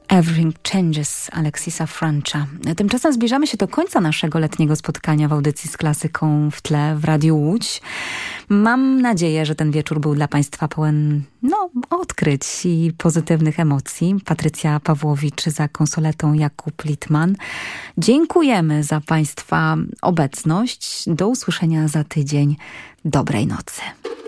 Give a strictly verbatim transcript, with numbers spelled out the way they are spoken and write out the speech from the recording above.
Everything Changes Alexisa Francha. Tymczasem zbliżamy się do końca naszego letniego spotkania w audycji z klasyką w tle w Radiu Łódź. Mam nadzieję, że ten wieczór był dla Państwa pełen no, odkryć i pozytywnych emocji. Patrycja Pawłowicz za konsoletą, Jakub Litman. Dziękujemy za Państwa obecność. Do usłyszenia za tydzień. Dobrej nocy.